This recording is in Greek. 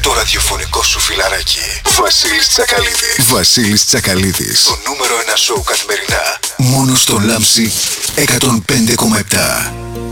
Το ραδιοφωνικό σου φιλαράκι. Βασίλης Τσακαλίδης. Βασίλης Τσακαλίδης. Το νούμερο 1 σοου καθημερινά. Μόνο στο Λάμψη 105,7.